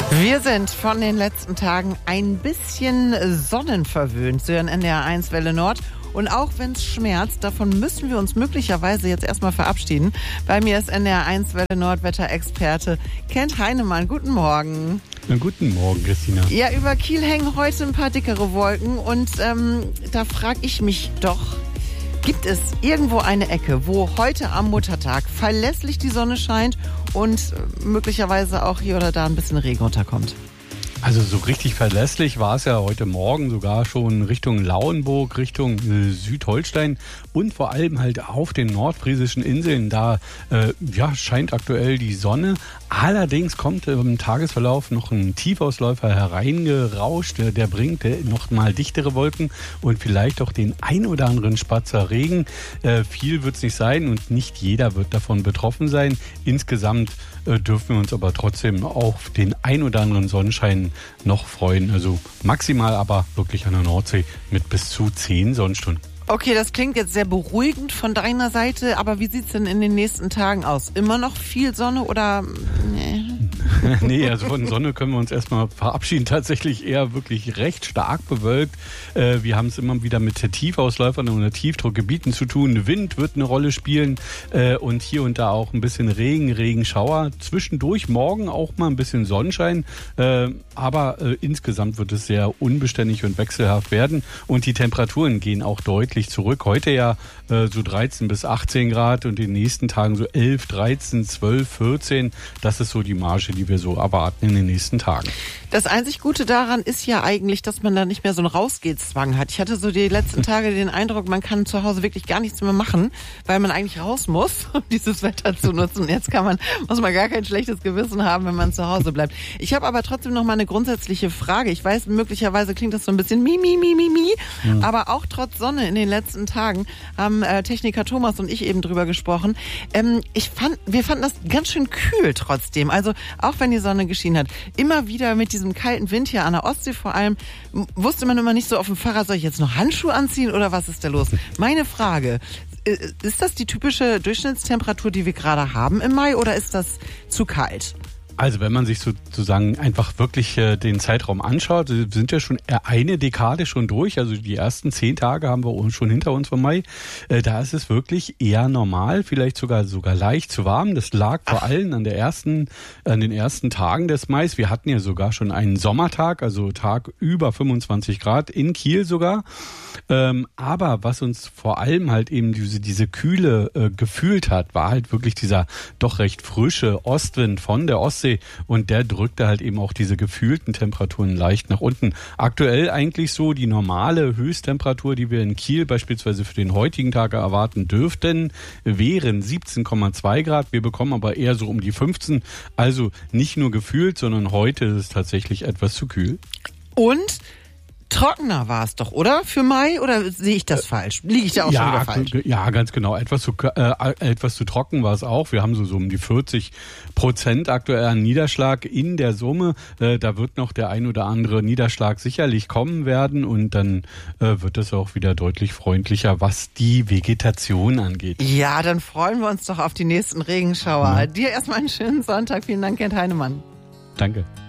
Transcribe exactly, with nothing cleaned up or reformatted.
Wir sind von den letzten Tagen ein bisschen sonnenverwöhnt. Sie hören N D R eins Welle Nord. Und auch wenn es schmerzt, davon müssen wir uns möglicherweise jetzt erstmal verabschieden. Bei mir ist N D R eins Welle Nord Wetterexperte Kent Heinemann. Guten Morgen. Na, guten Morgen, Christina. Ja, über Kiel hängen heute ein paar dickere Wolken. Und ähm, da frage ich mich doch, gibt es irgendwo eine Ecke, wo heute am Muttertag verlässlich die Sonne scheint und möglicherweise auch hier oder da ein bisschen Regen runterkommt? Also so richtig verlässlich war es ja heute Morgen sogar schon Richtung Lauenburg, Richtung äh, Südholstein und vor allem halt auf den nordfriesischen Inseln. Da äh, ja, scheint aktuell die Sonne. Allerdings kommt im Tagesverlauf noch ein Tiefausläufer hereingerauscht. Der, der bringt äh, noch mal dichtere Wolken und vielleicht auch den ein oder anderen Spatzer Regen. Äh, viel wird es nicht sein und nicht jeder wird davon betroffen sein. Insgesamt äh, dürfen wir uns aber trotzdem auf den ein oder anderen Sonnenschein noch freuen. Also maximal aber wirklich an der Nordsee mit bis zu zehn Sonnenstunden. Okay, das klingt jetzt sehr beruhigend von deiner Seite, aber wie sieht's denn in den nächsten Tagen aus? Immer noch viel Sonne oder... Nee. Nee, also von Sonne können wir uns erstmal verabschieden. Tatsächlich eher wirklich recht stark bewölkt. Äh, wir haben es immer wieder mit Tiefausläufern oder Tiefdruckgebieten zu tun. Wind wird eine Rolle spielen äh, und hier und da auch ein bisschen Regen, Regenschauer. Zwischendurch morgen auch mal ein bisschen Sonnenschein. Äh, aber äh, insgesamt wird es sehr unbeständig und wechselhaft werden. Und die Temperaturen gehen auch deutlich zurück. Heute ja äh, so dreizehn bis achtzehn Grad und in den nächsten Tagen so elf, dreizehn, zwölf, vierzehn. Das ist so die Marge, die wir so erwarten in den nächsten Tagen. Das einzig Gute daran ist ja eigentlich, dass man da nicht mehr so einen Rausgehtszwang hat. Ich hatte so die letzten Tage den Eindruck, man kann zu Hause wirklich gar nichts mehr machen, weil man eigentlich raus muss, um dieses Wetter zu nutzen. Und jetzt kann man, muss man gar kein schlechtes Gewissen haben, wenn man zu Hause bleibt. Ich habe aber trotzdem noch mal eine grundsätzliche Frage. Ich weiß, möglicherweise klingt das so ein bisschen mi, mi, mi, mi, mi, mhm. aber auch trotz Sonne in den letzten Tagen haben äh, Techniker Thomas und ich eben drüber gesprochen. Ähm, ich fand, wir fanden das ganz schön kühl trotzdem. Also auch wenn die Sonne geschienen hat, immer wieder mit diesem kalten Wind hier an der Ostsee vor allem, wusste man immer nicht so auf dem Fahrrad, soll ich jetzt noch Handschuhe anziehen oder was ist da los? Meine Frage, ist das die typische Durchschnittstemperatur, die wir gerade haben im Mai oder ist das zu kalt? Also wenn man sich sozusagen einfach wirklich äh, den Zeitraum anschaut, wir sind ja schon eine Dekade schon durch, also die ersten zehn Tage haben wir schon hinter uns vom Mai. Äh, da ist es wirklich eher normal, vielleicht sogar sogar leicht zu warm. Das lag vor allem an der ersten, an den ersten Tagen des Mai. Wir hatten ja sogar schon einen Sommertag, also Tag über fünfundzwanzig Grad in Kiel sogar. Ähm, aber was uns vor allem halt eben diese diese Kühle äh, gefühlt hat, war halt wirklich dieser doch recht frische Ostwind von der Ostsee. Und der drückte halt eben auch diese gefühlten Temperaturen leicht nach unten. Aktuell eigentlich so die normale Höchsttemperatur, die wir in Kiel beispielsweise für den heutigen Tag erwarten dürften, wären siebzehn Komma zwei Grad. Wir bekommen aber eher so um die fünfzehn. Also nicht nur gefühlt, sondern heute ist es tatsächlich etwas zu kühl. Und trockener war es doch, oder? Für Mai? Oder sehe ich das äh, falsch? Liege ich da auch ja, schon wieder falsch? Ja, ganz genau. Etwas zu, äh, etwas zu trocken war es auch. Wir haben so, so um die vierzig Prozent aktuell an Niederschlag in der Summe. Äh, da wird noch der ein oder andere Niederschlag sicherlich kommen werden und dann äh, wird es auch wieder deutlich freundlicher, was die Vegetation angeht. Ja, dann freuen wir uns doch auf die nächsten Regenschauer. Mhm. Dir erstmal einen schönen Sonntag. Vielen Dank, Kent Heinemann. Danke.